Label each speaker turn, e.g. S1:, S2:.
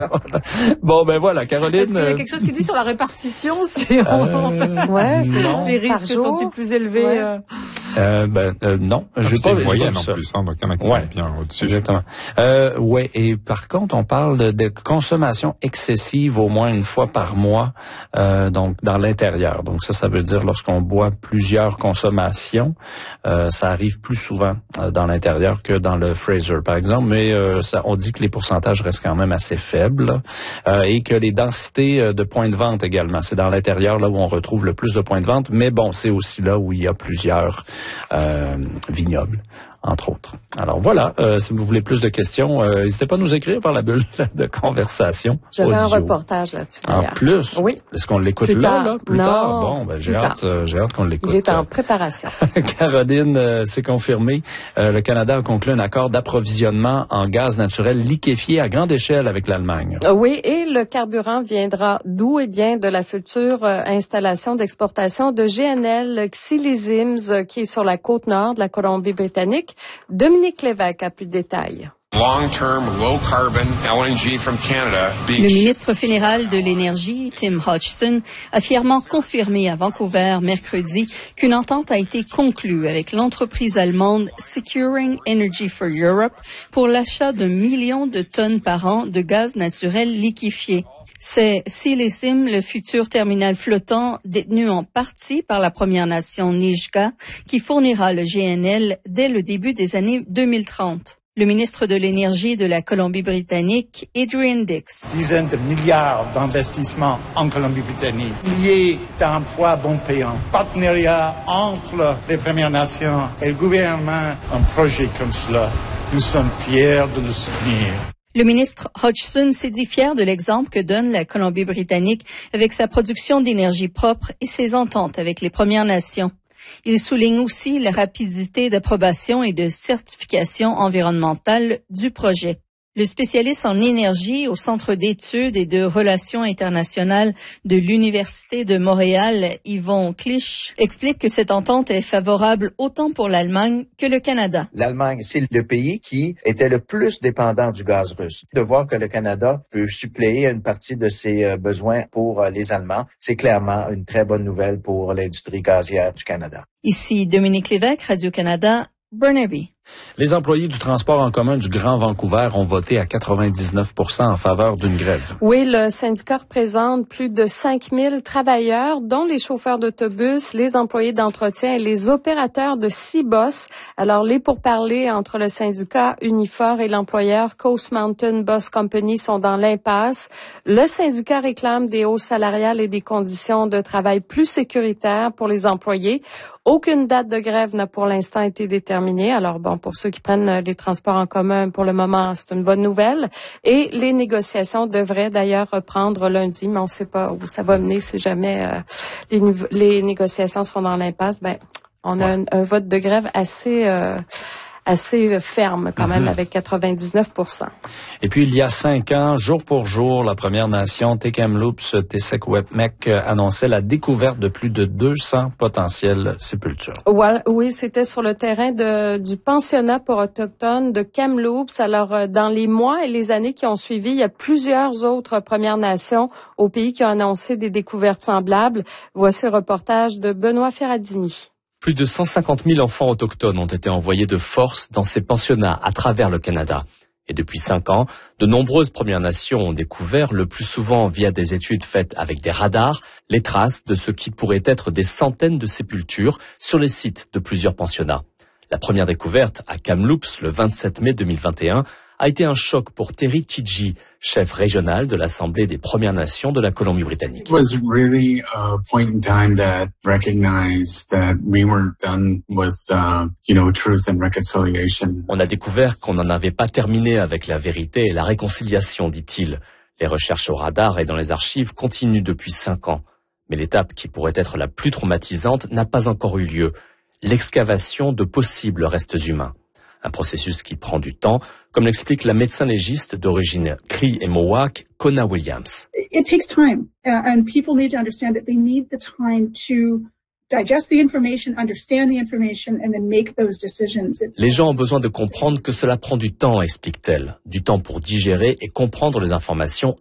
S1: Bon, ben voilà, Caroline.
S2: Est-ce qu'il y a quelque chose qui dit sur la répartition? C'est
S1: non.
S2: Les risques sont-ils plus élevés?
S1: Non.
S3: J'ai pas
S1: une
S3: moyenne en plus, donc il y en a qui sont bien au-dessus.
S1: Exactement. Et par contre, on parle de consommation excessive au moins une fois par mois, donc dans l'intérieur. Donc ça veut dire lorsqu'on boit plusieurs consommations, ça arrive plus souvent dans l'intérieur que dans le Fraser, par exemple, mais on dit que les pourcentages restent quand même assez faibles et que les densités de points de vente également, c'est dans l'intérieur là où on retrouve le plus de points de vente, mais bon, c'est aussi là où il y a plusieurs vignobles, entre autres. Alors voilà, si vous voulez plus de questions, n'hésitez pas à nous écrire par la bulle de conversation.
S2: J'avais un reportage là-dessus d'ailleurs.
S1: En plus?
S2: Oui.
S1: Est-ce qu'on l'écoute
S2: plus
S1: tard?
S2: Non,
S1: Bon, j'ai hâte qu'on l'écoute.
S2: Il est en préparation.
S1: Caroline, c'est confirmé. Le Canada a conclu un accord d'approvisionnement en gaz naturel liquéfié à grande échelle avec l'Allemagne.
S2: Oui, et le carburant viendra d'où? Eh bien, de la future installation d'exportation de GNL Xilisms qui est sur la côte nord de la Colombie-Britannique. Dominique Lévesque a plus de détails.
S4: Le ministre fédéral de l'Énergie, Tim Hodgson, a fièrement confirmé à Vancouver mercredi qu'une entente a été conclue avec l'entreprise allemande Securing Energy for Europe pour l'achat d'1 million de tonnes par an de gaz naturel liquéfié. C'est Xilism, le futur terminal flottant détenu en partie par la Première Nation Nisga'a, qui fournira le GNL dès le début des années 2030. Le ministre de l'Énergie de la Colombie-Britannique, Adrian Dix.
S5: Dizaines de milliards d'investissements en Colombie-Britannique, liés d'emplois bon payants, partenariat entre les Premières Nations et le gouvernement. Un projet comme cela, nous sommes fiers de le soutenir.
S4: Le ministre Hodgson s'est dit fier de l'exemple que donne la Colombie-Britannique avec sa production d'énergie propre et ses ententes avec les Premières Nations. Il souligne aussi la rapidité d'approbation et de certification environnementale du projet. Le spécialiste en énergie au Centre d'études et de relations internationales de l'Université de Montréal, Yvon Clich, explique que cette entente est favorable autant pour l'Allemagne que le Canada.
S6: L'Allemagne, c'est le pays qui était le plus dépendant du gaz russe. De voir que le Canada peut suppléer une partie de ses besoins pour les Allemands, c'est clairement une très bonne nouvelle pour l'industrie gazière du Canada.
S4: Ici Dominique Lévesque, Radio-Canada, Burnaby.
S1: Les employés du transport en commun du Grand Vancouver ont voté à 99% en faveur d'une grève.
S2: Oui, le syndicat représente plus de 5000 travailleurs, dont les chauffeurs d'autobus, les employés d'entretien et les opérateurs de Cibos. Alors, les pourparlers entre le syndicat Unifor et l'employeur Coast Mountain Bus Company sont dans l'impasse. Le syndicat réclame des hausses salariales et des conditions de travail plus sécuritaires pour les employés. Aucune date de grève n'a pour l'instant été déterminée. Alors bon, pour ceux qui prennent les transports en commun, pour le moment, c'est une bonne nouvelle. Et les négociations devraient d'ailleurs reprendre lundi, mais on ne sait pas où ça va mener si jamais les négociations seront dans l'impasse. On a un vote de grève assez ferme quand même, avec 99%.
S1: Et puis, il y a 5 ans, jour pour jour, la Première Nation Tk'emlúps Te-Secwépemc annonçait la découverte de plus de 200 potentielles sépultures.
S2: Oui, c'était sur le terrain du pensionnat pour autochtones de Kamloops. Alors, dans les mois et les années qui ont suivi, il y a plusieurs autres Premières Nations au pays qui ont annoncé des découvertes semblables. Voici le reportage de Benoît Ferradini.
S7: Plus de 150 000 enfants autochtones ont été envoyés de force dans ces pensionnats à travers le Canada. Et depuis 5 ans, de nombreuses Premières Nations ont découvert, le plus souvent via des études faites avec des radars, les traces de ce qui pourrait être des centaines de sépultures sur les sites de plusieurs pensionnats. La première découverte à Kamloops le 27 mai 2021 a été un choc pour Terry Tidji, chef régional de l'Assemblée des Premières Nations de la Colombie-Britannique.
S8: It was really a point in time that recognized that we weren't done with, truth and reconciliation.
S7: On a découvert qu'on n'en avait pas terminé avec la vérité et la réconciliation, dit-il. Les recherches au radar et dans les archives continuent depuis 5 ans. Mais l'étape qui pourrait être la plus traumatisante n'a pas encore eu lieu. L'excavation de possibles restes humains. Un processus qui prend du temps, comme l'explique la médecin légiste d'origine Cree et Mohawk, Kona Williams.
S9: It takes time, and people need to understand that they need the time to
S7: Les gens ont besoin de comprendre que cela prend du temps, explique-t-elle. Du temps pour digérer et comprendre les informations